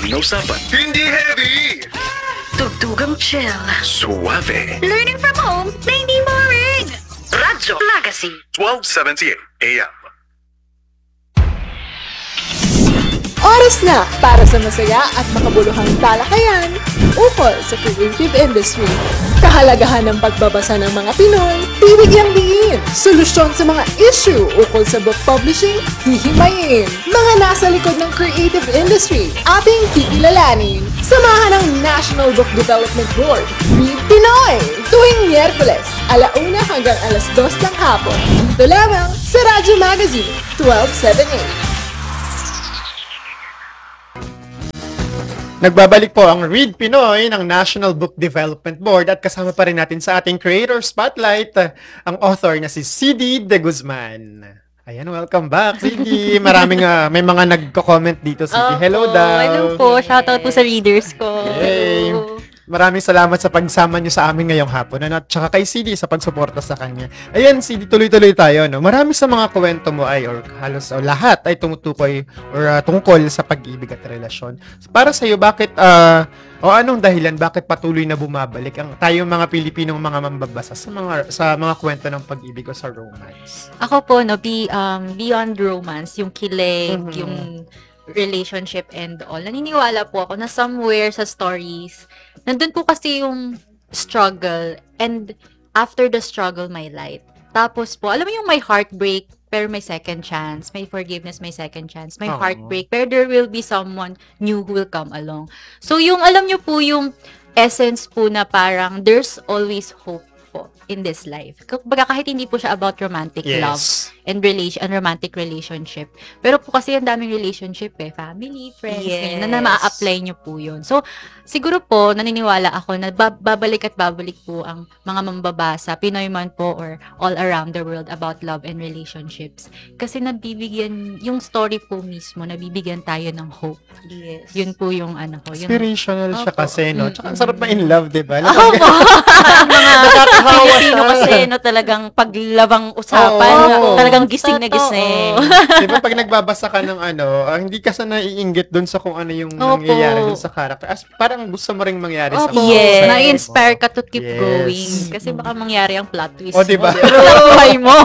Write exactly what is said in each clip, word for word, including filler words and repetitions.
Malalim na usapan. Hindi heavy! Tugtugang chill. Suave. Learning from home na hindi boring. Radyo Legacy. twelve seventy-eight A M. Oras na para sa masaya at makabuluhang talakayan ukol sa creative industry. Kahalagahan ng pagbabasa ng mga Pinoy, tiwigyang diin. Solusyon sa mga issue ukol sa book publishing, hihimayin. Mga nasa likod ng creative industry, ating kikilalanin. Samahan ng National Book Development Board, Read Pinoy. Tuwing Miyerkules, alauna hanggang alas dos ng hapon. Dito lamang sa Radyo Magazine, twelve seventy-eight. Nagbabalik po ang Read Pinoy ng National Book Development Board at kasama pa rin natin sa ating Creator Spotlight uh, ang author na si C D De Guzman. Ayan, welcome back, C D. Maraming, uh, may mga nagko-comment dito, C D. Hello Opo, daw. hello po. Shoutout po sa readers ko. Yay. Hello. Maraming salamat sa pagsama nyo sa amin ngayong hapon ano, at saka kay C D sa pagsuporta sa kanya. Ayan, C D, tuloy-tuloy tayo. No? Marami sa mga kwento mo ay, or halos o lahat ay tumutukoy or uh, tungkol sa pag-ibig at relasyon. Para sa iyo, bakit, uh, o anong dahilan, bakit patuloy na bumabalik ang tayong mga Pilipinong mga mambabasa sa mga sa mga kwento ng pag-ibig o sa romance? Ako po, no, be, um, beyond romance, yung kilig, Mhm. yung relationship and all. Naniniwala po ako na somewhere sa stories, nandun po kasi yung struggle and after the struggle, may light. Tapos po, alam mo yung may heartbreak, pero may second chance. May forgiveness, may second chance. May Oo. heartbreak, pero there will be someone new who will come along. So yung, alam nyo po, yung essence po na parang there's always hope po in this life. Kumbaga kahit hindi po siya about romantic love and relation and romantic relationship. Pero po kasi ang daming relationship eh, family, friends, Yes. ganyan, na ma-apply nyo po yun. So, siguro po, naniniwala ako na ba- babalik at babalik po ang mga mambabasa, Pinoy man po or all around the world about love and relationships. Kasi nabibigyan, yung story po mismo, nabibigyan tayo ng hope. Yes. Yun po yung ano ko. Yung, Inspirational siya Opo. kasi, no? Mm, Tsaka ang mm, sarap mm. ma-in love, di ba? Ako po. mga Nakakahawa Pilipino siya. kasi, no, talagang paglabang usapan, Oo. talagang gising na Totoo. gising. Di ba pag nagbabasa ka ng ano, ah, hindi ka sa naiinggit dun sa kung ano yung Opo. nangyayari dun sa character. As, parang gusto mo ring mangyari sa Opo. Yes. sa- Na-inspire ka to keep Yes. going. Kasi baka mangyari ang plot twist O, diba? mo. Sa buhay mo.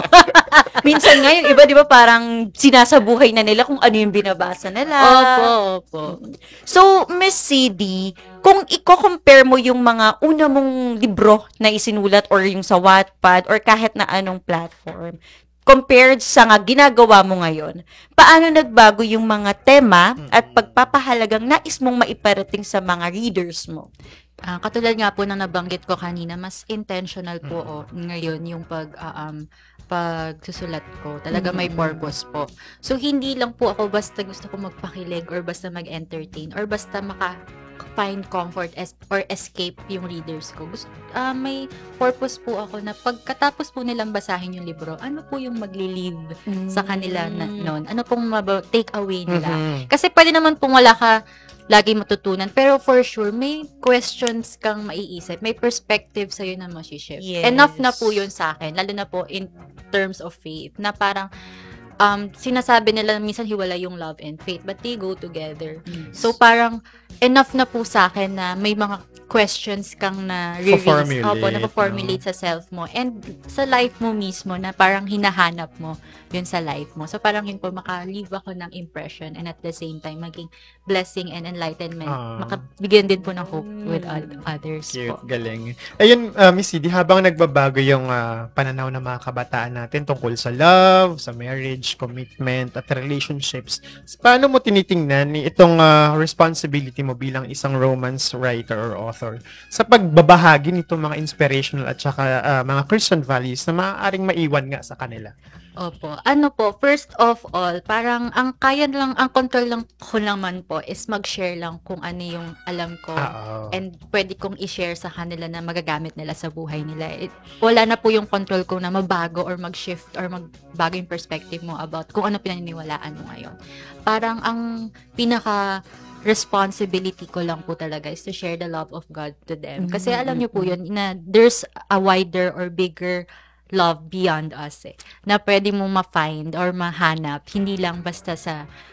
Minsan nga yung iba, di ba, parang sinasabuhay na nila kung ano yung binabasa nila. Opo, opo. So, Miss C D, kung i-compare mo yung mga una mong libro na isinulat or yung sa Wattpad or kahit na anong platform, compared sa nga ginagawa mo ngayon, paano nagbago yung mga tema at pagpapahalagang nais mong maiparating sa mga readers mo? Ah, katulad nga po ng nabanggit ko kanina, mas intentional po oh, ngayon yung pag ah, um, pagsusulat ko. Talaga may purpose po. So hindi lang po ako basta gusto ko magpakilig or basta mag-entertain or basta maka find comfort es- or escape yung readers ko. Gusto, ah, may purpose po ako na pagkatapos po nilang basahin yung libro, ano po yung magli-leave sa kanila na, noon? Ano pong mab- take away nila? Mhm. Kasi pwede naman pong wala ka lagi matutunan. Pero for sure, may questions kang maiisip. May perspective sa'yo na masishift. Yes. Enough na po yun sa akin. Lalo na po in terms of faith. Na parang, um, sinasabi nila minsan hiwala yung love and faith. But they go together. So parang, enough na po sa akin na may mga questions kang na release. Pa-formulate, Opo, na formulate sa self mo. And sa life mo mismo na parang hinahanap mo yun sa life mo. So parang yun po, maka-leave ako ng impression and at the same time, maging blessing and enlightenment. Ah. Makabigyan din po ng hope with all others Cute, po. galing. Ayun, uh, Miss C D, habang nagbabago yung ah, pananaw ng mga kabataan natin tungkol sa love, sa marriage, commitment, at relationships, paano mo tinitingnan ni itong ah, responsibility mo bilang isang romance writer or author sa pagbabahagi nitong mga inspirational at saka ah, mga Christian values na maaaring maiwan nga sa kanila? Opo. Ano po, first of all, parang ang kaya lang, ang control lang ko naman po is mag-share lang kung ano yung alam ko. Ah, oo. And pwede kong i-share sa kanila na magagamit nila sa buhay nila. It, wala na po yung control ko na mabago or mag-shift or magbago yung perspective mo about kung ano pinaniniwalaan mo ngayon. Parang ang pinaka responsibility ko lang po talaga is to share the love of God to them. Kasi alam niyo po yun, na there's a wider or bigger love beyond us eh, na pwede mo ma-find or mahanap, hindi lang basta sa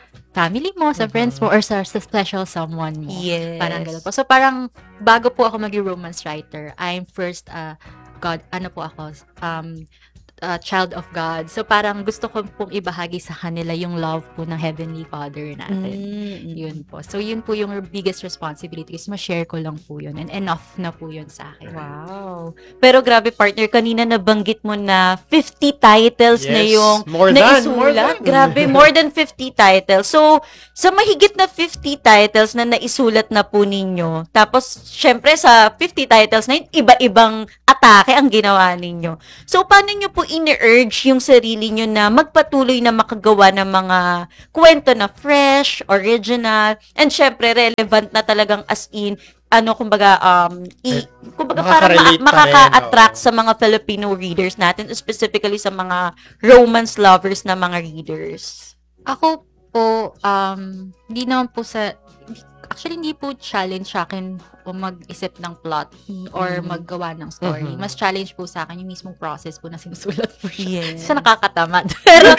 family mo, sa friends mo, or sa, sa special someone mo. Yes. Parang ganun po. So, parang, bago po ako maging romance writer, I'm first, uh, God, ano po ako, um, uh, child of God. So, parang gusto ko pong ibahagi sa kanila yung love po ng Heavenly Father natin. Mm. Yun po. So, yun po yung biggest responsibility is ma-share ko lang po yun. And enough na po yun sa akin. Wow. Pero grabe partner, kanina nabanggit mo na fifty titles na Yes. yung More than, naisulat. more than. Grabe, more than fifty titles. So, sa mahigit na fifty titles na naisulat na po ninyo, tapos, syempre sa fifty titles na yun, iba-ibang atake ang ginawa ninyo. So, paano nyo po ini-urge yung sarili nyo na magpatuloy na makagawa ng mga kwento na fresh, original, and syempre, relevant na talagang as in, ano, kumbaga, um, i, kumbaga para Makaka-relate ma- pa rin, makaka-attract oo. sa mga Filipino readers natin, specifically sa mga romance lovers na mga readers. Ako po, um, hindi naman po sa, actually, hindi po challenge sa akin o mag-isip ng plot or Mhm. maggawa ng story. Mhm. Mas challenge po sa akin yung mismong process po na sinusulat po siya. Yes. Sa nakakatamad. Pero,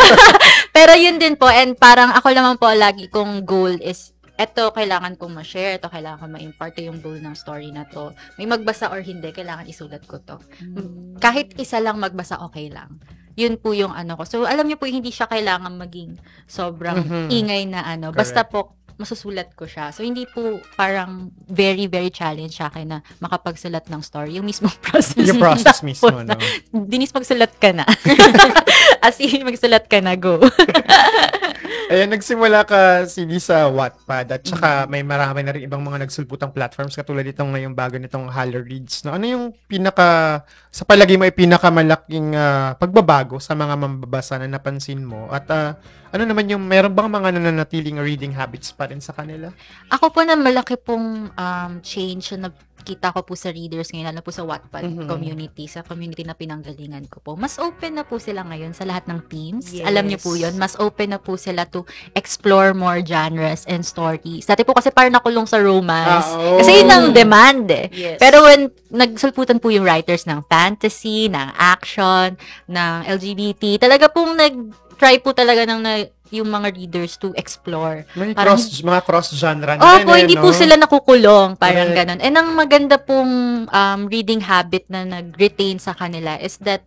pero yun din po, and parang ako naman po lagi kong goal is, eto kailangan kong ma-share, eto kailangan kong ma-impart, ito yung goal ng story na to. May magbasa or hindi, kailangan isulat ko to. Kahit isa lang magbasa, okay lang. Yun po yung ano ko. So, alam niyo po, hindi siya kailangan maging sobrang Mhm. ingay na ano. Basta po, masusulat ko siya. So, hindi po parang very, very challenge sa akin na makapagsulat ng story. Yung mismong process. Yung process na mismo, po no? na, Dinis, magsulat ka na. As in, magsulat ka na, go. Ayan, nagsimula ka, Cindy, sa Wattpad at saka may marami na rin ibang mga nagsulputang platforms katulad itong ngayong bago nitong Halo Reads. No? Ano yung pinaka, sa palagi mo ay pinakamalaking ah, pagbabago sa mga mambabasa na napansin mo? At ah, ano naman yung, meron bang mga nananatiling reading habits pa rin sa kanila? Ako po na malaki pong um, change na nakita ko po sa readers ngayon, lalo po sa Wattpad Mhm. community, sa community na pinanggalingan ko po. Mas open na po sila ngayon sa lahat ng themes. Yes. Alam niyo po yun, mas open na po sila to explore more genres and stories. Dati po kasi parang nakulong sa romance. Ah, oh. Kasi yun ang demand eh. Yes. Pero when nagsulputan po yung writers ng fantasy, ng action, ng L G B T, talaga pong nag-try po talaga ng na, yung mga readers to explore. May Parang- cross, mga cross-genre na Oh, rin, po, eh, hindi no? po sila nakukulong, parang Correct. ganon. And ang maganda pong um, reading habit na nag-retain sa kanila is that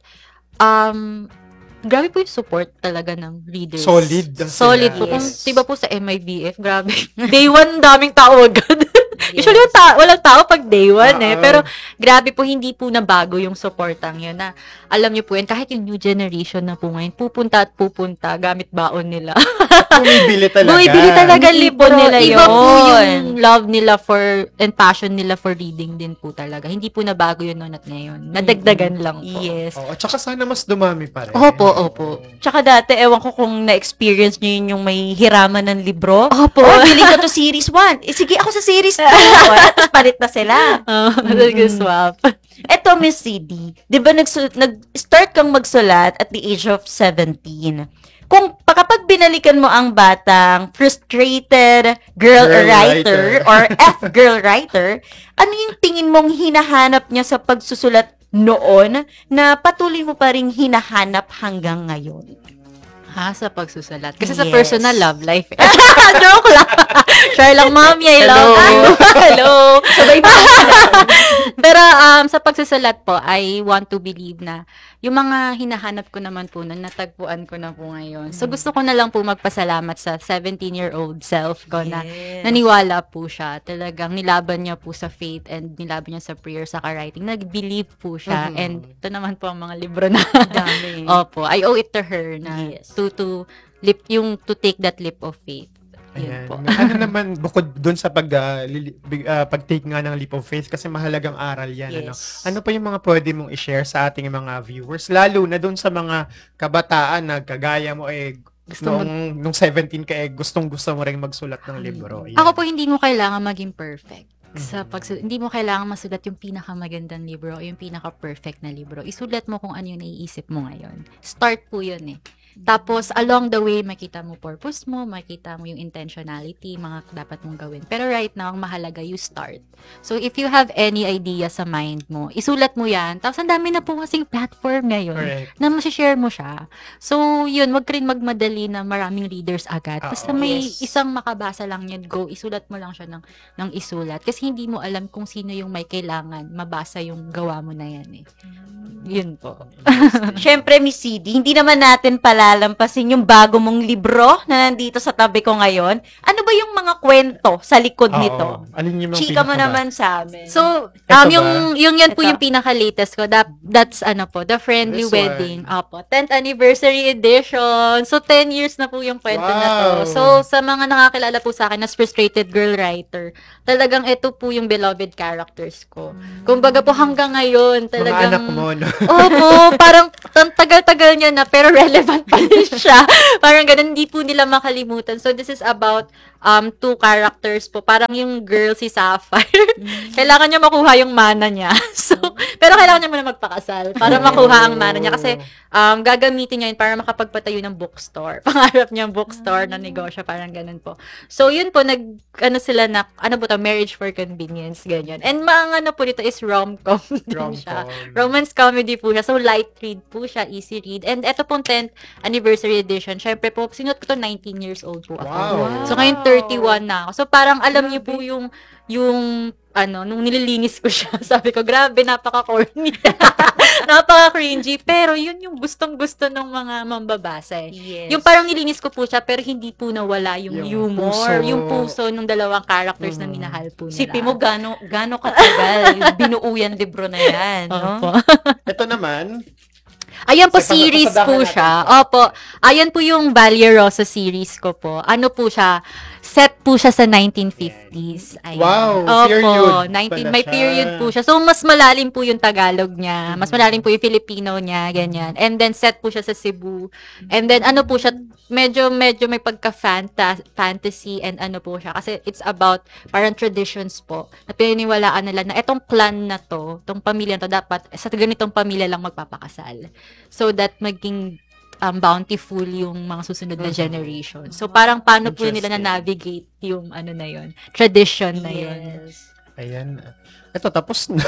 um, grabe po yung support talaga ng readers. Solid sila. Solid po. Kung Yes. diba po sa M I B F, grabe. Day one, daming tao agad. Usually, yung ta- walang tao pag day one eh. Oo. Pero, grabe po, hindi po nabago yung supportang yun na, alam niyo po yun, kahit yung new generation na po ngayon, pupunta at pupunta, gamit baon nila. Bumibili talaga. Bumibili talaga Hindi libro po nila nila Iba po yun. yung love nila for, and passion nila for reading din po talaga. Hindi po nabago yun noon at ngayon. Nadagdagan lang po. Yes. Oo, tsaka sana mas dumami pa rin. Opo, opo. Tsaka dati, ewan ko kung na-experience nyo yun yung may hiraman ng libro. Opo. Oh, feeling ko to series one. Eh, sige, ako sa series two. Tapos palit na sila. Uh, Nag-swap. Eto, Miss C D, di ba nagsu- nag-start kang magsulat at the age of seventeen? Kung pa- kapag binalikan mo ang batang frustrated girl, Girl writer, writer. or F-girl writer, ano yung tingin mong hinahanap niya sa pagsusulat noon na patuloy mo pa rin hinahanap hanggang ngayon? Ha, sa pagsusulat. Kasi sa Yes. personal love life. Eh. Joke lang. Share lang, mommy, I love you. Hello. Sabay pa. Pero um, sa pagsusulat po, I want to believe na yung mga hinahanap ko naman po na natagpuan ko na po ngayon. So gusto ko na lang po magpasalamat sa seventeen-year-old self ko na Yes. naniwala po siya. Talagang nilaban niya po sa faith and nilaban niya sa prayer, sa writing. Nag-believe po siya. Mhm. And ito naman po ang mga libro na Dami. Opo, I owe it to her na Yes. to to lip yung to take that leap of faith. Yun Ayan. po. Ano naman, bukod dun sa pag, ah, lili- big- ah, pag-take nga ng leap of faith, kasi mahalagang aral yan. Ano? Yes. Ano pa yung mga pwede mong i-share sa ating mga viewers? Lalo na dun sa mga kabataan na kagaya mo eh, Gusto mo- noong, nung seventeen ka eh, gustong gusto mo rin magsulat ng libro. Ayan. Ako po hindi mo kailangan maging perfect. Sa Mhm. pag hindi mo kailangan masulat yung pinakamagandang libro o yung pinaka-perfect na libro. Isulat mo kung ano yung naiisip mo ngayon. Start po yun eh. Tapos, along the way, makita mo purpose mo, makita mo yung intentionality, mga dapat mong gawin. Pero right now, ang mahalaga, you start. So, if you have any idea sa mind mo, isulat mo yan. Tapos, ang dami na po kasing platform ngayon Correct. na masishare mo siya. So, yun, wag ka rin magmadali na maraming readers agad. Basta Oo. may Yes. isang makabasa lang yan, go, isulat mo lang siya ng, ng isulat. Kasi hindi mo alam kung sino yung may kailangan mabasa yung gawa mo na yan eh. Yun po. Siyempre, Miss C D, hindi naman natin palalampasin yung bago mong libro na nandito sa tabi ko ngayon. Ano ba yung mga kwento sa likod Oo. nito? Alin yung mga Chika mo pinakaba- naman sa amin. So, Eto um, ba? yung, yung yan po Eto. yung pinaka-latest ko. That, that's ano po, The Friendly This one. Wedding. Opo, tenth Anniversary Edition. So, ten years na po yung kwento na to. Wow. So, sa mga nakakilala po sa akin as frustrated girl writer, talagang ito po yung beloved characters ko. Kumbaga po hanggang ngayon, Mga talagang... anak mo, no? Opo, parang ang tagal-tagal niya na pero relevant pa rin siya. Parang ganun, hindi po nila makalimutan. So this is about um two characters po. Parang yung girl si Sapphire. Kailangan niya makuha yung mana niya. So, pero kailangan niya muna magpakasal para makuha ang mana niya kasi um gagamitin niya yun para makapagpatayo ng bookstore. Pangarap niya bookstore na negosyo, parang ganun po. So yun po, nag ano sila na ano po to, marriage for convenience, ganyan. And mga ano po dito is rom-com din siya. Rom-com. Romance comedy po siya. So, light read po siya, easy read. And eto pong tenth anniversary edition, syempre po, sinuot ko to nineteen years old po ako. Wow. So, ngayon thirty-one na ako. So, parang alam niyo po yung, yung, ano, nung nililinis ko siya, sabi ko, grabe, napaka-corny. Napaka-cringy. Pero, yun yung gustong-gusto ng mga mambabasa eh. Yes. Yung parang nilinis ko po siya, pero hindi po nawala yung, Yung humor, puso. yung puso ng dalawang characters na Mm. minahal po nila. Sipi mo gano, gano katagal binuo yan libro na yan. No? Opo. Ito naman, Ayan po, Sa- series pasadahan po natin siya. siya. Opo. Ayan po yung Valierosa series ko po. Ano po siya? Set po siya sa nineteen fifties. Ayan. Wow, Opo, period nineteen, pala may siya. period po siya. So, mas malalim po yung Tagalog niya. Mas malalim po yung Filipino niya. Ganyan. And then, set po siya sa Cebu. And then, ano po siya? Medyo, medyo may pagka-fantasy and ano po siya. Kasi it's about parang traditions po. Na pininiwalaan nila na etong clan na to, tong pamilya na to, dapat sa ganitong pamilya lang magpapakasal. So that maging um, bountiful yung mga susunod na generation. So parang paano po nila Interesting. na-navigate yung ano na yun, tradition na yun. Yes. ayan. Ito, tapos na.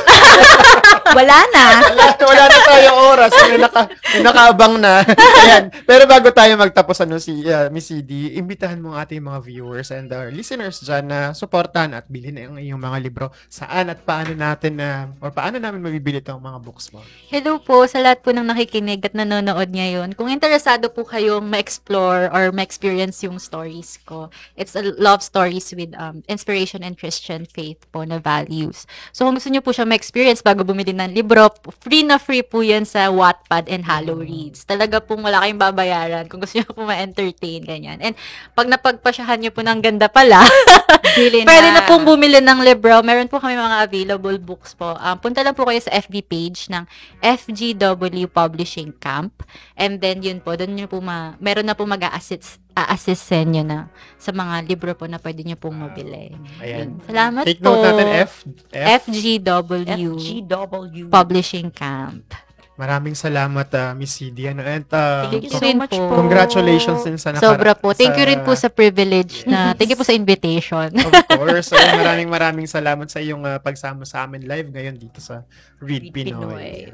Wala na. wala, wala na tayong oras. May, naka, may nakaabang na. Ayan. Pero bago tayo magtapos, ano, si uh, Miss C D, imbitahan mo ang ating mga viewers and our listeners dyan na supportan at bilhin ang iyong mga libro. Saan at paano natin na, or paano namin mabibili itong mga books mo? Hello po sa lahat po ng nakikinig at nanonood ngayon. Kung interesado po kayong ma-explore or ma-experience yung stories ko, it's a love stories with um, inspiration and Christian faith po na values. So kung gusto niyo po siya ma-experience bago bumili ng libro, free na free po yan sa Wattpad and Hallow Reads. Talaga pong wala kayong babayaran kung gusto niyo po ma-entertain, ganyan. And pag napagpasyahan niyo po ng ganda pala, Bili pwede na pong bumili ng libro. Meron po kami mga available books po. Um, punta lang po kayo sa F B page ng F G W Publishing Camp. And then yun po, doon nyo po ma- meron na po mag-a-assist a-assist sa inyo na sa mga libro po na pwede nyo pong mabili. Ayan. Yun. Salamat Take po. note natin, F. F. F G W F G W. Publishing Camp. Maraming salamat, uh, Miss C D. Ano, and, uh, Thank you so Yun much po. po. congratulations din sa nakara- Sobra po. Thank you rin po sa- sa privilege na, thank you po sa invitation. Of course. So, maraming maraming salamat sa iyong uh, pagsama sa amin live ngayon dito sa Read Read Pinoy.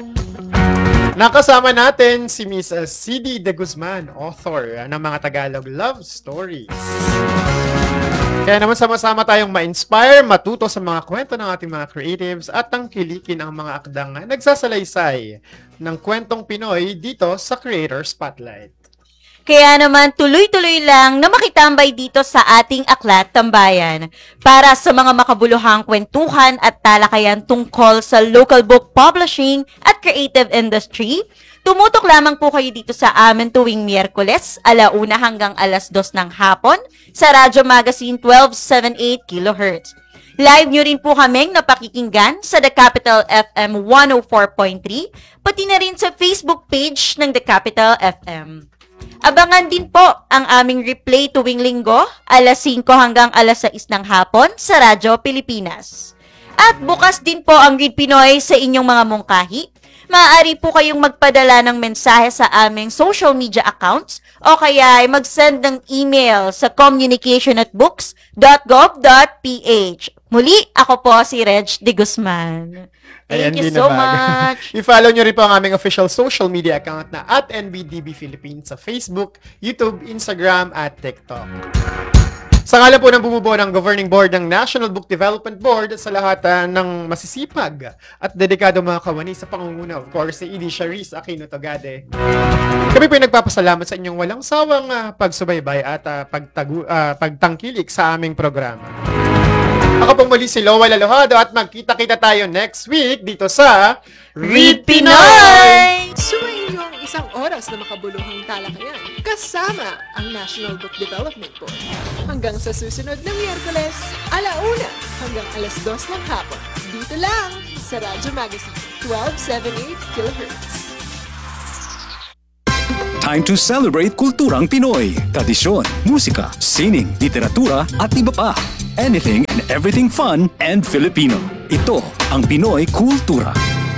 Nakasama natin si Miss uh, C D De Guzman, author uh, ng mga Tagalog love stories. Kaya naman sama-sama tayong ma-inspire, matuto sa mga kwento ng ating mga creatives at tangkilikin ang mga akdang na nagsasalaysay ng kwentong Pinoy dito sa Creator Spotlight. Kaya naman, tuloy-tuloy lang na makitambay dito sa ating Aklat Tambayan para sa mga makabuluhang kwentuhan at talakayan tungkol sa local book publishing at creative industry. Tumutok lamang po kayo dito sa amin tuwing Miyerkules, alauna hanggang alas dos ng hapon sa Radyo Magazine twelve seventy-eight kilohertz. Live nyo rin po kaming napakikinggan sa The Capital F M one oh four point three, pati na rin sa Facebook page ng The Capital F M. Abangan din po ang aming replay tuwing linggo, alas singko hanggang alas sais ng hapon sa Radyo Pilipinas. At bukas din po ang Read Pinoy sa inyong mga mungkahi. maaari po kayong magpadala ng mensahe sa aming social media accounts o kaya ay mag-send ng email sa communication at books dot gov dot ph. Muli, ako po si Reg de Guzman. Thank Ayan, you di so na bago. much. I-follow nyo rin po ang aming official social media account na at N B D B Philippines sa Facebook, YouTube, Instagram, at TikTok. Sa ngalan po ng bumubuo ng Governing Board ng National Book Development Board at sa lahat ah, ng masisipag at dedikado mga kawani sa pangunguna, of course, si Edie Charisse Aquino Togade. Kami po ay nagpapasalamat sa inyong walang sawang ah, pagsubaybay at ah, pagtagu- ah, pagtangkilik sa aming programa. Ako pong muli si Lowell Alojado at magkita-kita tayo next week dito sa Read Pinoy! Sumayin niyo ang isang oras na makabuluhang talakayan kasama ang National Book Development Board. Hanggang sa susunod na Miyerkules, alauna hanggang alas dos ng hapon. Dito lang sa Radyo Magazine, twelve seventy-eight kilohertz. Time to celebrate kulturang Pinoy. Tradisyon, musika, sining, literatura at iba pa. Anything and everything fun and Filipino. Ito ang Pinoy Kultura.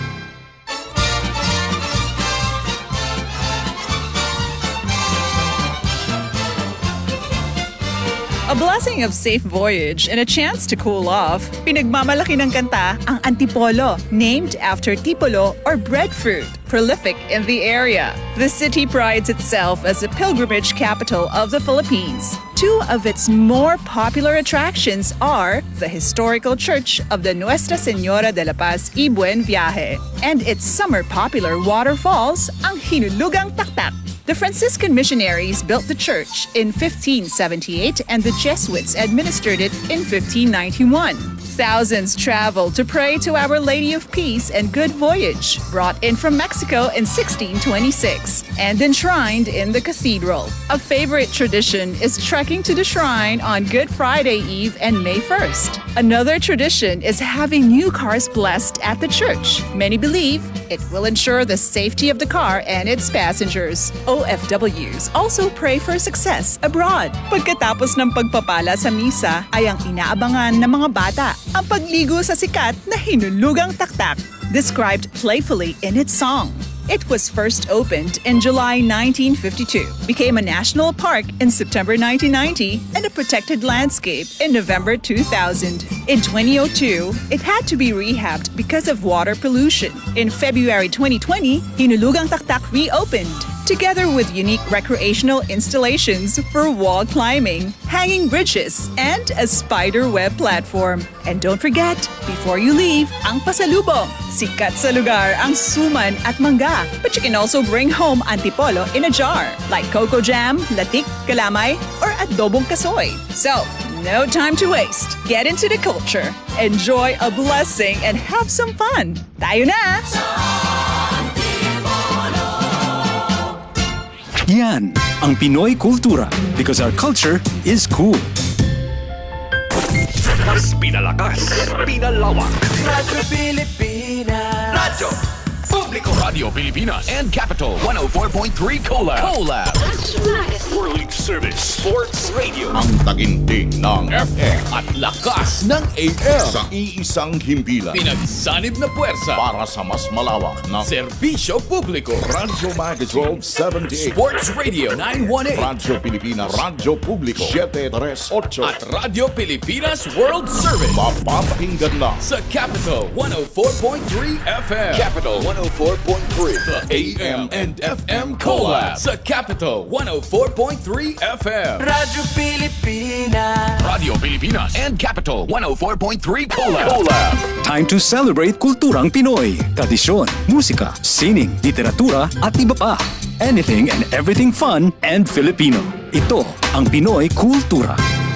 A blessing of safe voyage and a chance to cool off. Pinagmamalaki ng kanta ang Antipolo, named after tipolo or breadfruit, prolific in the area. The city prides itself as a pilgrimage capital of the Philippines. Two of its more popular attractions are the historical church of the Nuestra Señora de la Paz y Buen Viaje and its summer popular waterfalls, ang Hinulugang Taktak. The Franciscan missionaries built the church in fifteen seventy-eight and the Jesuits administered it in fifteen ninety-one. Thousands traveled to pray to Our Lady of Peace and Good Voyage, brought in from Mexico in sixteen twenty-six and enshrined in the cathedral. A favorite tradition is trekking to the shrine on Good Friday Eve and May first. Another tradition is having new cars blessed at the church. Many believe it will ensure the safety of the car and its passengers. O F Ws also pray for success abroad. Pagkatapos ng pagpapala sa misa ay ang inaabangan ng mga bata ang pagligo sa sikat na Hinulugang Taktak, described playfully in its song. It was first opened in July nineteen fifty-two, became a national park in September nineteen ninety, and a protected landscape in November two thousand. In twenty oh two, it had to be rehabbed because of water pollution. In February twenty twenty, Hinulugang Taktak reopened, together with unique recreational installations for wall climbing, hanging bridges, and a spider web platform. And don't forget, before you leave, ang pasalubong. Sikat sa lugar ang suman at mangga. But you can also bring home antipolo in a jar, like cocoa jam, latik, kalamay, or adobong kasoy. So, no time to waste. Get into the culture, enjoy a blessing, and have some fun. Tayo na! Yan ang Pinoy Kultura because our culture is cool. Mas pinalakas, pinalawak. Radyo Pilipinas. Radyo Publiko. Radio Pilipinas and Capital one oh four point three Collab. Collab. World Service Sports Radio. Ang taginting ng F M at lakas ng A M. sa iisang himpilan Pinagsanib na puwersa para sa mas malawak na serbisyo publiko. Radyo Magazine twelve seventy-eight, Sports Radio nine eighteen Radyo Pilipinas, Radyo Publiko seven thirty-eight, at Radio Pilipinas World Service mapapakinggan na sa Capital one oh four point three F M. Capital one oh four point three. The A M and F M Collab sa Capital one oh four point three F M. Radyo Pilipinas. Radio Pilipinas and Capital one oh four point three Collab. Collab. Time to celebrate kulturang Pinoy. Tradisyon, musika, sining, literatura at iba pa. Anything and everything fun and Filipino. Ito ang Pinoy Kultura.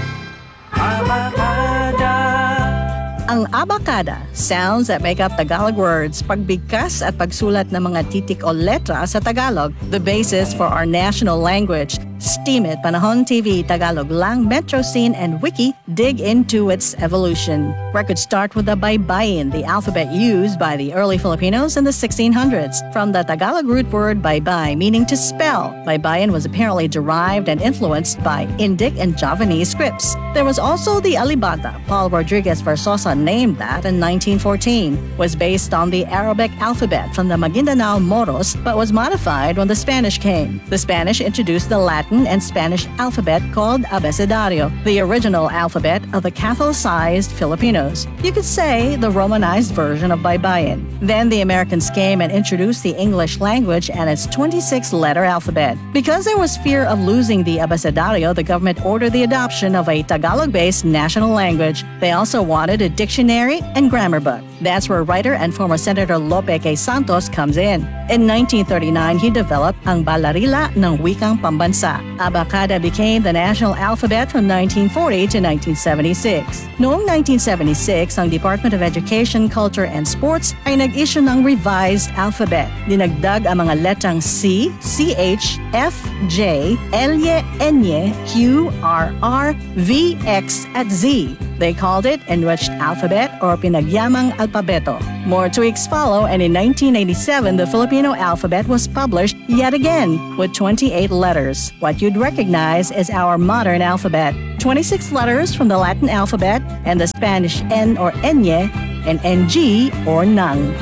Ang abacada, sounds that make up Tagalog words, pagbigkas at pagsulat ng mga titik o letra sa Tagalog, the basis for our national language. Steemit, Panahon T V, Tagalog Lang, Metro Scene, and Wiki dig into its evolution. Records start with the baybayin, the alphabet used by the early Filipinos in the sixteen hundreds. From the Tagalog root word baybay, meaning to spell, baybayin was apparently derived and influenced by Indic and Javanese scripts. There was also the alibata. Paul Rodriguez Versosa named that in nineteen fourteen. Was based on the Arabic alphabet from the Maguindanao Moros, but was modified when the Spanish came. The Spanish introduced the Latin and Spanish alphabet called abecedario, the original alphabet of the Catholicized Filipinos. You could say the Romanized version of baybayin. Then the Americans came and introduced the English language and its twenty-six letter alphabet. Because there was fear of losing the abecedario, the government ordered the adoption of a Tagalog-based national language. They also wanted a dictionary and grammar book. That's where writer and former Senator Lope K. Santos comes in. In nineteen thirty-nine, he developed ang Balarila ng Wikang Pambansa. Abacada became the national alphabet from nineteen forty to nineteen seventy-six. Noong nineteen seventy-six, ang Department of Education, Culture, and Sports ay nag-issue ng revised alphabet. Dinagdag ang mga letrang C, C H, F, J, L, N, Q, R, R, V, X, at Z. They called it Enriched Alphabet or Pinagyamang Alpabeto. More tweaks follow, and in nineteen eighty-seven, the Filipino alphabet was published yet again with twenty-eight letters. What you'd recognize is our modern alphabet. twenty-six letters from the Latin alphabet and the Spanish N or Enye and N G or Nang.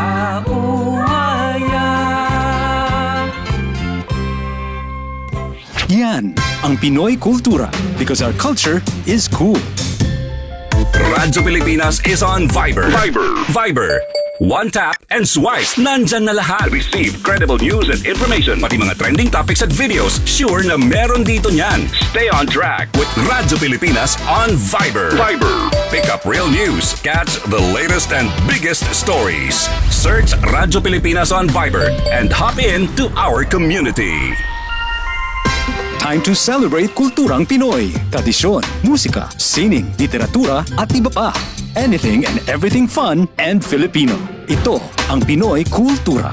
Yan ang Pinoy Kultura because our culture is cool. Radyo Pilipinas is on Viber. Viber. Viber. One tap and swipe. Nandyan na lahat. Receive credible news and information. Pati mga trending topics at videos. Sure na meron dito niyan. Stay on track with Radyo Pilipinas on Viber. Viber. Pick up real news. Catch the latest and biggest stories. Search Radyo Pilipinas on Viber and hop in to our community. Time to celebrate kulturang Pinoy. Tradisyon, musika, sining, literatura at iba pa. Anything and everything fun and Filipino. Ito ang Pinoy Kultura.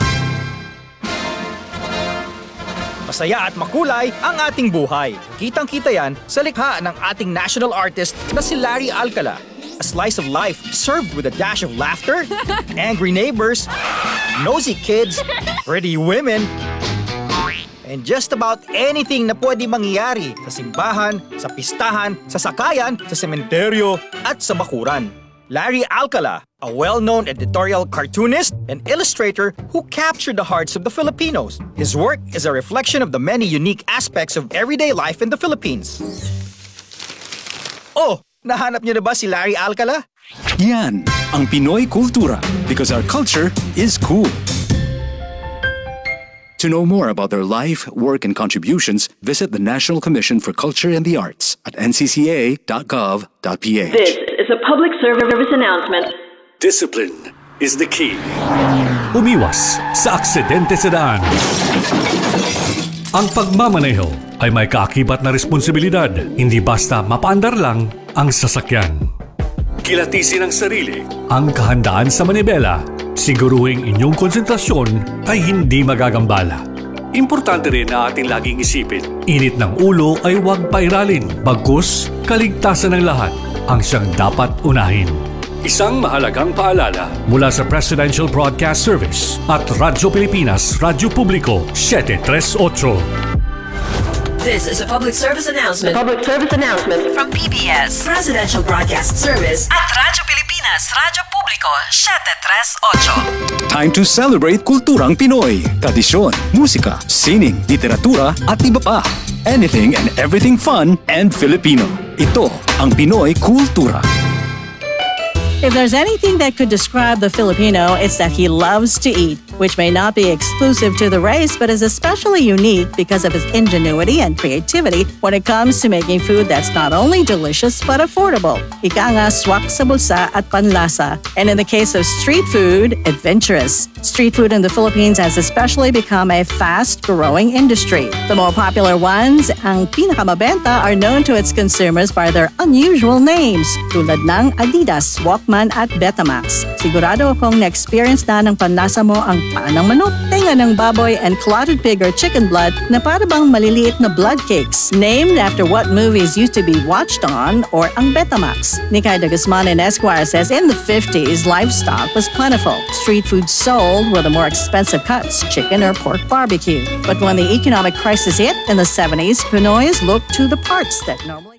Masaya at makulay ang ating buhay. Kitang-kita yan sa likha ng ating national artist na si Larry Alcala. A slice of life served with a dash of laughter, angry neighbors, nosy kids, pretty women, and just about anything na pwede mangyari sa simbahan, sa pistahan, sa sakayan, sa sementeryo, at sa bakuran. Larry Alcala, a well-known editorial cartoonist and illustrator who captured the hearts of the Filipinos. His work is a reflection of the many unique aspects of everyday life in the Philippines. Oh, nahanap niyo na ba si Larry Alcala? Yan ang Pinoy Kultura because our culture is cool. To know more about their life, work, and contributions, visit the National Commission for Culture and the Arts at n c c a dot gov dot p h. This is a public service announcement. Discipline is the key. Umiwas sa aksidente sa daan. Ang pagmamaneho ay may kaakibat na responsibilidad, hindi basta mapaandar lang ang sasakyan. Kilatisin ang sarili. Ang kahandaan sa manibela, siguruhing inyong konsentrasyon ay hindi magagambala. Importante rin na ating laging isipin, init ng ulo ay huwag pairalin, bagkus kaligtasan ng lahat ang siyang dapat unahin. Isang mahalagang paalala mula sa Presidential Broadcast Service at Radyo Pilipinas, Radyo Publiko, seven thirty-eight. This is a public service announcement. Public service announcement From P B S Presidential Broadcast Service at Radyo Pilipinas, Radyo Publiko, seven thirty-eight. Time to celebrate kulturang Pinoy. Tradisyon, musika, sining, literatura at iba pa. Anything and everything fun and Filipino. Ito ang Pinoy Kultura. If there's anything that could describe the Filipino, it's that he loves to eat, which may not be exclusive to the race, but is especially unique because of his ingenuity and creativity when it comes to making food that's not only delicious, but affordable. Ika nga, swak sa bulsa at panlasa. And in the case of street food, adventurous. Street food in the Philippines has especially become a fast-growing industry. The more popular ones, ang pinakamabenta, are known to its consumers by their unusual names, tulad ng Adidas, Walkman, at Betamax. Sigurado akong na-experience na ng panlasa mo ang paa ng manok, tenga ng baboy, and clotted pig or chicken blood na para bang maliliit na blood cakes, named after what movies used to be watched on or ang Betamax. Nikay de Guzman in Esquire says in the fifties, livestock was plentiful. Street food sold were the more expensive cuts, chicken or pork barbecue. But when the economic crisis hit in the seventies, Pinoys looked to the parts that normally...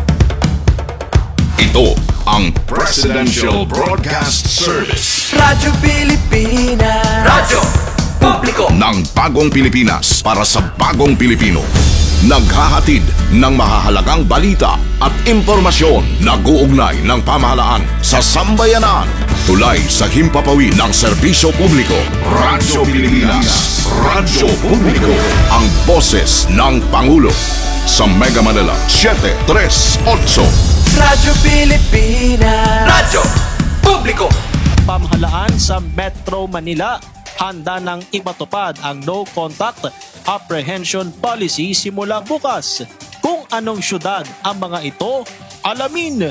Ito ang Presidential Broadcast Service. Radyo Pilipinas. Radyo Publiko Ng bagong Pilipinas para sa bagong Pilipino. Naghahatid ng mahahalagang balita at impormasyon na guugnay ng pamahalaan sa sambayanan. Tulay sa himpapawid ng serbisyo publiko. Radyo Pilipinas. Radyo Publiko. Ang boses ng Pangulo. Sa Mega Manila, seven three eight. Radyo Pilipinas. Radyo Publiko. Pamahalaan sa Metro Manila handa ng ipatupad ang no contact apprehension policy simula bukas. Kung anong syudad ang mga ito, alamin.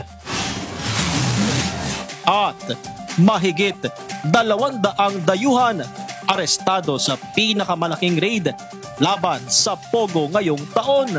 At mahigit dalawang daang dayuhan arestado sa pinakamalaking raid laban sa Pogo ngayong taon.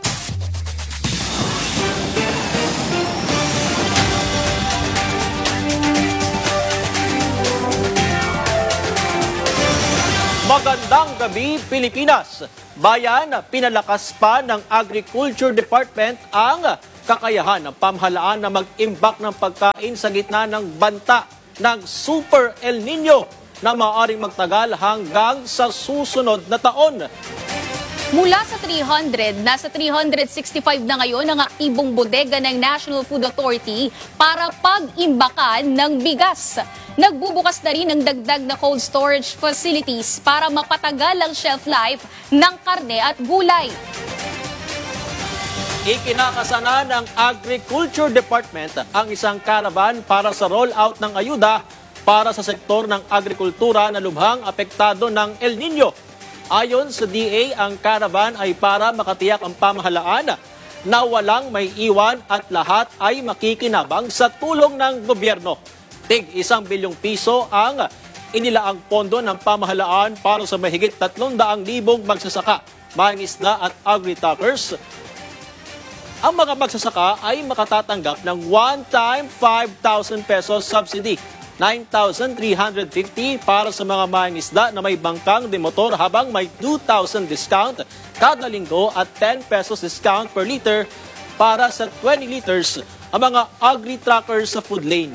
Magandang gabi, Pilipinas! Bayan, pinalakas pa ng Agriculture Department ang kakayahan ng pamahalaan na mag-imbak ng pagkain sa gitna ng banta ng Super El Nino na maaaring magtagal hanggang sa susunod na taon. Mula sa three hundred, nasa three hundred sixty-five na ngayon ang aktibong bodega ng National Food Authority para pag-imbakan ng bigas. Nagbubukas na rin ang dagdag na cold storage facilities para mapatagal ang shelf life ng karne at gulay. Ikinakasana ng Agriculture Department ang isang caravan para sa rollout ng ayuda para sa sektor ng agrikultura na lubhang apektado ng El Nino. Ayon sa D A, ang caravan ay para makatiyak ang pamahalaan na walang may iwan at lahat ay makikinabang sa tulong ng gobyerno. Tig isang bilyong piso ang inilaang pondo ng pamahalaan para sa mahigit tatlong daang libong magsasaka, mangingisda at agri-truckers. Ang mga magsasaka ay makatatanggap ng one-time five thousand pesos subsidy, nine thousand three hundred fifty para sa mga mangingisda na may bangkang demotor habang may two thousand discount kada linggo at ten pesos discount per liter para sa twenty liters ang mga agri-truckers sa food lane.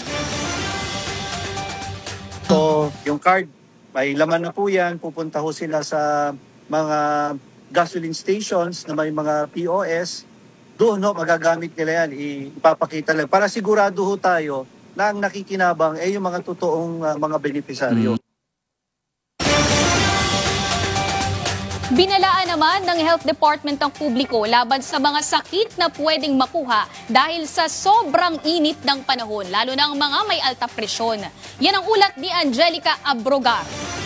So, yung card, may laman na po yan. Pupunta ho sila sa mga gasoline stations na may mga P O S. Doon, no, magagamit nila yan. Ipapakita lang. Para sigurado ho tayo na ang nakikinabang ay yung mga totoong uh, mga benepisaryo. Mm. Binalaan naman ng Health Department ng publiko laban sa mga sakit na pwedeng makuha dahil sa sobrang init ng panahon, lalo na ang mga may alta presyon. Yan ang ulat ni Angelica Abrogar.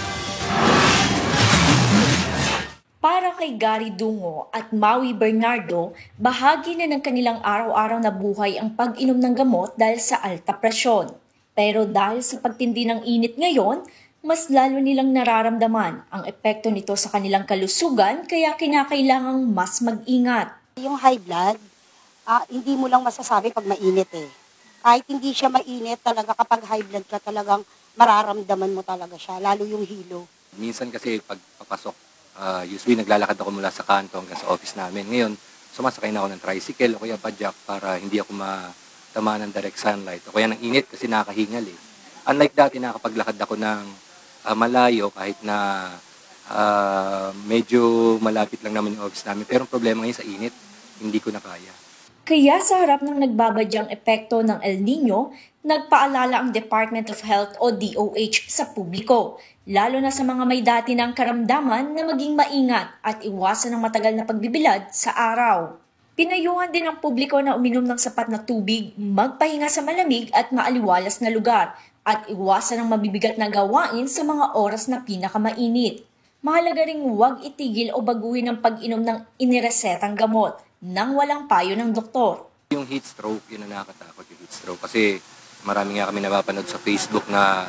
Para kay Gary Dungo at Maui Bernardo, bahagi na ng kanilang araw-araw na buhay ang pag-inom ng gamot dahil sa alta presyon. Pero dahil sa pagtindi ng init ngayon, mas lalo nilang nararamdaman ang epekto nito sa kanilang kalusugan kaya kinakailangang mas mag-ingat. Yung high blood, uh, hindi mo lang masasabi pag mainit eh. Kahit hindi siya mainit, talaga kapag high blood ka talagang mararamdaman mo talaga siya, lalo yung hilo. Minsan kasi pag papasok, uh, usually naglalakad ako mula sa kanto hanggang sa office namin. Ngayon, sumasakay na ako ng tricycle o kaya padjak para hindi ako matama ng direct sunlight. O kaya ng init kasi nakakahingal eh. Unlike dati, nakapaglakad ako ng Uh, malayo kahit na uh, medyo malapit lang naman yung office namin. Pero ang problema ngayon sa init, hindi ko na kaya. Kaya sa harap ng nagbabadyang epekto ng El Nino, nagpaalala ang Department of Health o D O H sa publiko, lalo na sa mga may dati ng karamdaman na maging maingat at iwasan ang matagal na pagbibilad sa araw. Pinayuhan din ang publiko na uminom ng sapat na tubig, magpahinga sa malamig at maaliwalas na lugar, at iwasan ang mabibigat na gawain sa mga oras na pinakamainit. Mahalaga ring huwag itigil o baguhin ang pag-inom ng iniresetang gamot nang walang payo ng doktor. Yung heat stroke, yun ang nakakatakot yung heat stroke. Kasi marami nga kami napapanood sa Facebook na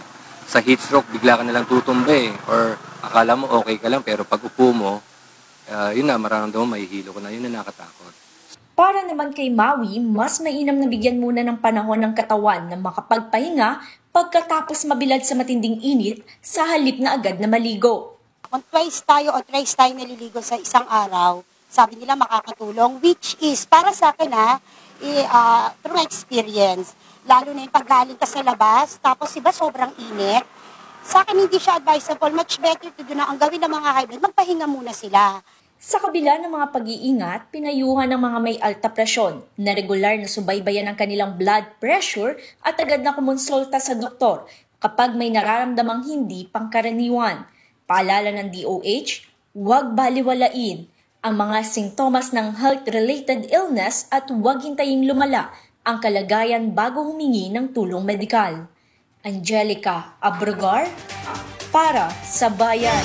sa heat stroke, bigla ka nalang tutumba eh. Or akala mo okay ka lang, pero pag upo mo, uh, yun na, mararamdaman mo, mahihilo ko na, yun na nakatakot. Para naman kay Maui, mas mainam na bigyan muna ng panahon ng katawan na makapagpahinga pagkatapos mabilad sa matinding init sa halip na agad na maligo. Kung twice tayo o thrice tayo naliligo sa isang araw, sabi nila makakatulong, which is para sa akin ha, eh, uh, through experience, lalo na yung paggaling ka sa labas, tapos iba sobrang init, sa akin hindi siya advisable, much better to do na ang gawin ng mga high blood, magpahinga muna sila. Sa kabila ng mga pag-iingat, pinayuhan ng mga may alta presyon na regular na subaybayan ang kanilang blood pressure at agad na kumonsulta sa doktor kapag may nararamdamang hindi pangkaraniwan. Paalala ng D O H, huwag baliwalain ang mga simptomas ng health-related illness at huwag hintaying lumala ang kalagayan bago humingi ng tulong medikal. Angelica Abregar, para sa Bayan.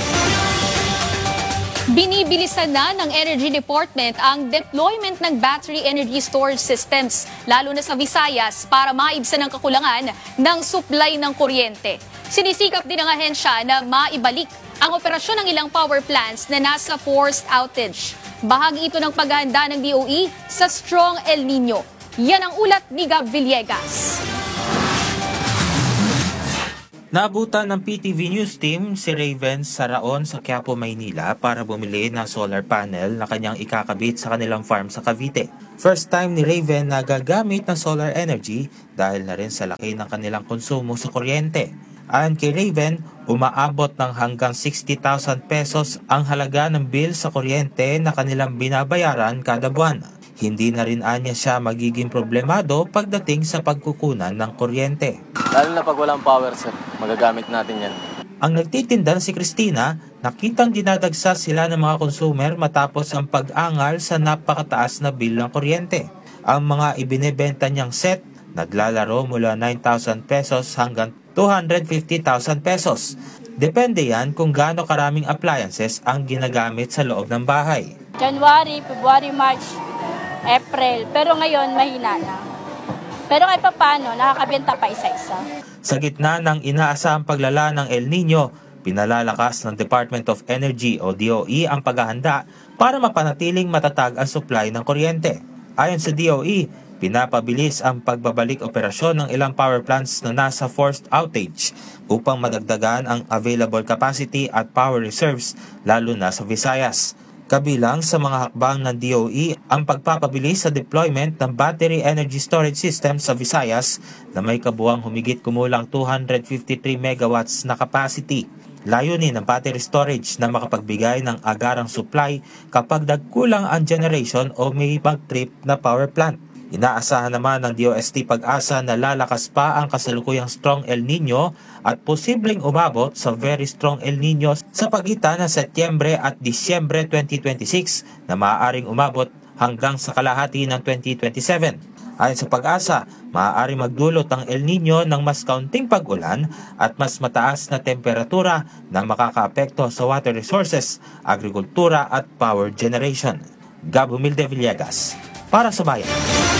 Binibilisan na ng Energy Department ang deployment ng battery energy storage systems, lalo na sa Visayas, para maibsan ang kakulangan ng supply ng kuryente. Sinisikap din ng ahensya na maibalik ang operasyon ng ilang power plants na nasa forced outage. Bahagi ito ng paghahanda ng D O E sa strong El Nino. Yan ang ulat ni Gab Villegas. Naabutan ng P T V News Team si Raven Saraon sa Quiapo, Maynila para bumili ng solar panel na kanyang ikakabit sa kanilang farm sa Cavite. First time ni Raven na gagamit ng solar energy dahil na rin sa laki ng kanilang konsumo sa kuryente. Ayon kay Raven, umaabot ng hanggang sixty thousand pesos ang halaga ng bill sa kuryente na kanilang binabayaran kada buwan. Hindi na rin anya siya magiging problemado pagdating sa pagkukunan ng kuryente. Lalo na pag walang power, sir, magagamit natin yan. Ang nagtitinda na si Christina, nakitang dinadagsa sila ng mga consumer matapos ang pag-angal sa napakataas na bill ng kuryente. Ang mga ibinebenta niyang set, naglalaro mula nine thousand pesos hanggang two hundred fifty thousand pesos. Depende yan kung gaano karaming appliances ang ginagamit sa loob ng bahay. January, February, March, April, pero ngayon mahina na. Pero kahit pa paano, nakakabenta pa isa-isa. Sa gitna ng inaasahang paglala ng El Nino, pinalalakas ng Department of Energy o D O E ang paghahanda para mapanatiling matatag ang supply ng kuryente. Ayon sa D O E, pinapabilis ang pagbabalik operasyon ng ilang power plants na nasa forced outage upang madagdagan ang available capacity at power reserves lalo na sa Visayas. Kabilang sa mga hakbang ng D O E ang pagpapabilis sa deployment ng battery energy storage system sa Visayas na may kabuuang humigit kumulang two hundred fifty-three megawatts na capacity. Layunin ng battery storage na makapagbigay ng agarang supply kapag nagkulang ang generation o may mag-trip na power plant. Inaasahan naman ng D O S T Pag-asa na lalakas pa ang kasalukuyang strong El Nino at posibleng umabot sa very strong El Nino sa pagitan ng Setyembre at Disyembre twenty twenty-six na maaaring umabot hanggang sa kalahati ng twenty twenty-seven. Ayon sa Pag-asa, maaaring magdulot ang El Nino ng mas kaunting pag-ulan at mas mataas na temperatura na makakaapekto sa water resources, agrikultura at power generation. Gab Humilde Villegas, para sa Bayan.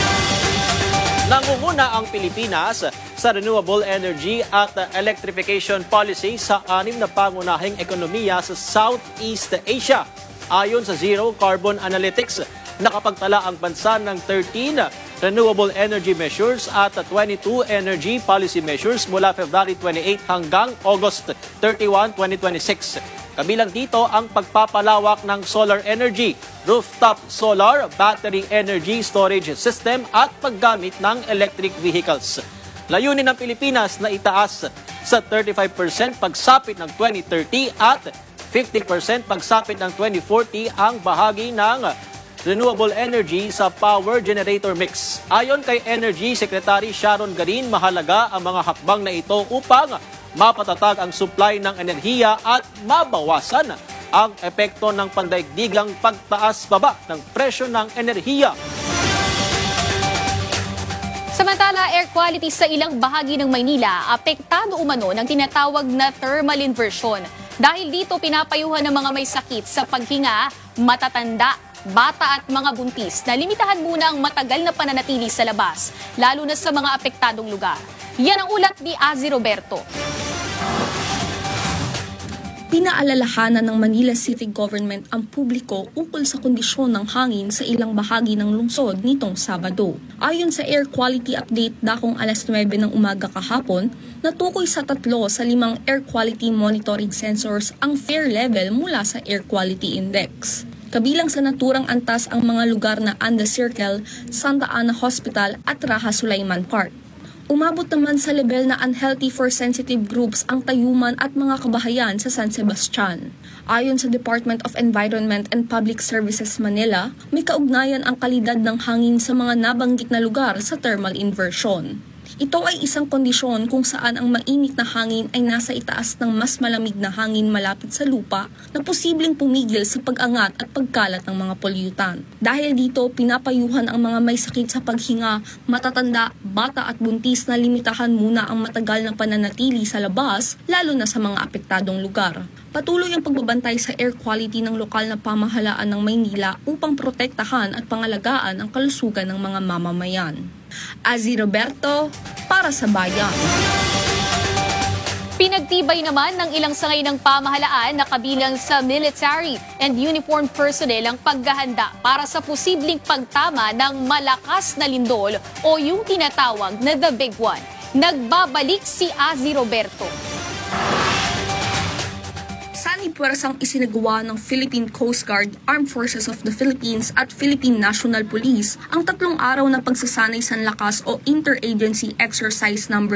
Nangunguna ang Pilipinas sa renewable energy at electrification policy sa anim na pangunahing ekonomiya sa Southeast Asia. Ayon sa Zero Carbon Analytics, nakapagtala ang bansa ng thirteen renewable energy measures at twenty-two energy policy measures mula February twenty-eighth hanggang August thirty-first, twenty twenty-six. Kabilang dito ang pagpapalawak ng solar energy, rooftop solar, battery energy storage system at paggamit ng electric vehicles. Layunin ng Pilipinas na itaas sa thirty-five percent pagsapit ng twenty thirty at fifty percent pagsapit ng twenty forty ang bahagi ng renewable energy sa power generator mix. Ayon kay Energy Secretary Sharon Garin, mahalaga ang mga hakbang na ito upang mapatatag ang supply ng enerhiya at mabawasan ang epekto ng pandaigdigang pagtaas baba ng presyo ng enerhiya. Samantala, air quality sa ilang bahagi ng Maynila apektado umano ng tinatawag na thermal inversion. Dahil dito pinapayuhan ng mga may sakit sa paghinga, matatanda, bata at mga buntis na limitahan muna ang matagal na pananatili sa labas, lalo na sa mga apektadong lugar. Yan ang ulat ni Azi Roberto. Pinaalalahanan ng Manila City Government ang publiko ukol sa kondisyon ng hangin sa ilang bahagi ng lungsod nitong Sabado. Ayon sa Air Quality Update dakong alas nuwebe ng umaga kahapon, natukoy sa tatlo sa limang air quality monitoring sensors ang fair level mula sa Air Quality Index. Kabilang sa naturang antas ang mga lugar na Anda Circle, Santa Ana Hospital at Raha Sulaiman Park. Umabot naman sa level na unhealthy for sensitive groups ang Tayuman at mga kabahayan sa San Sebastian. Ayon sa Department of Environment and Public Services Manila, may kaugnayan ang kalidad ng hangin sa mga nabanggit na lugar sa thermal inversion. Ito ay isang kondisyon kung saan ang mainit na hangin ay nasa itaas ng mas malamig na hangin malapit sa lupa na posibleng pumigil sa pag-angat at pagkalat ng mga polyutan. Dahil dito, pinapayuhan ang mga may sakit sa paghinga, matatanda, bata at buntis na limitahan muna ang matagal na pananatili sa labas, lalo na sa mga apektadong lugar. Patuloy ang pagbabantay sa air quality ng lokal na pamahalaan ng Maynila upang protektahan at pangalagaan ang kalusugan ng mga mamamayan. Azzy Roberto, para sa Bayan. Pinagtibay naman ng ilang sangay ng pamahalaan na kabilang sa military and uniformed personnel ang paghahanda para sa posibleng pagtama ng malakas na lindol o yung tinatawag na The Big One. Nagbabalik si Azzy Roberto. Sanib-puwersang isinagawa ng Philippine Coast Guard, Armed Forces of the Philippines at Philippine National Police ang tatlong araw na pagsasanay sa lakas o Interagency Exercise number